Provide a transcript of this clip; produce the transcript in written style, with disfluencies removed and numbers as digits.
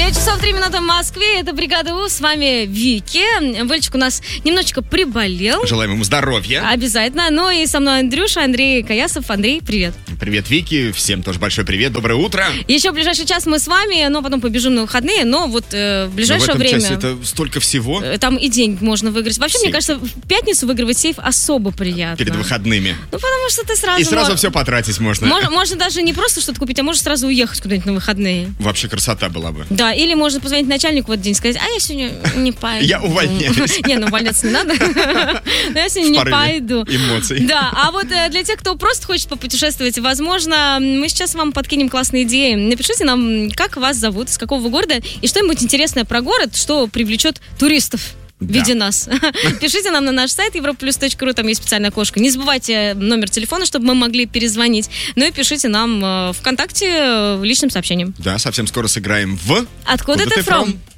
9 часов 3 минуты в Москве. Это «Бригада У». С вами Вики. Вольчик у нас немножечко приболел. Желаем ему здоровья. Обязательно. Ну и со мной Андрюша, Андрей Каясов. Андрей, привет. Привет, Вики. Всем тоже большой привет. Доброе утро. Еще в ближайший час мы с вами, но потом побежим на выходные. Но вот в ближайшее время... часе это столько всего. Там и денег можно выиграть. Вообще, Сейф. мне кажется, в пятницу выигрывать сейф особо приятно. Перед выходными. Ну, потому что ты сразу... И сразу все потратить можно. Можно даже не просто что-то купить, а можно сразу уехать куда-нибудь на выходные. Вообще красота была бы. Да, или можно позвонить начальнику в этот день и сказать: а я сегодня не пойду. Я увольняюсь. Не, ну увольняться не надо. Но я сегодня не пойду. Эмоций. Да, а вот для тех, кто просто хочет попутешествовать, возможно, мы сейчас вам подкинем классные идеи. Напишите нам, как вас зовут, из какого вы города, и что-нибудь интересное про город, что привлечет туристов. В виде нас. Пишите нам на наш сайт europlus.ru, там есть специальная окошко. Не забывайте номер телефона, чтобы мы могли перезвонить. Ну и пишите нам ВКонтакте личным сообщением. Да, совсем скоро сыграем в... Откуда ты from?